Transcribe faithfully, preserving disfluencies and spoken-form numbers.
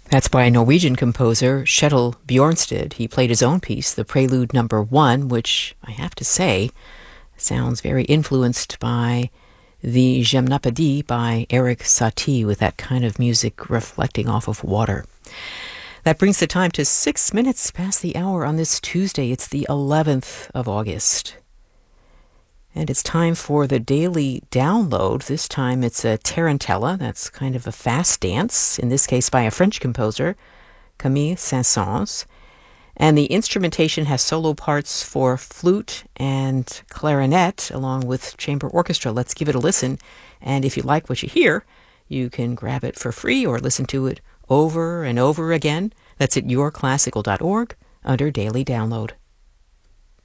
That's by Norwegian composer Kjetil Bjornsted. He played his own piece, the Prelude Number One, which I have to say sounds very influenced by the Gymnopédie by Erik Satie, with that kind of music reflecting off of water. That brings the time to six minutes past the hour on this Tuesday. It's the eleventh of August. And it's time for the daily download. This time it's a tarantella. That's kind of a fast dance, in this case by a French composer, Camille Saint-Saëns. And the instrumentation has solo parts for flute and clarinet, along with chamber orchestra. Let's give it a listen. And if you like what you hear, you can grab it for free or listen to it over and over again. That's at your classical dot org under Daily Download.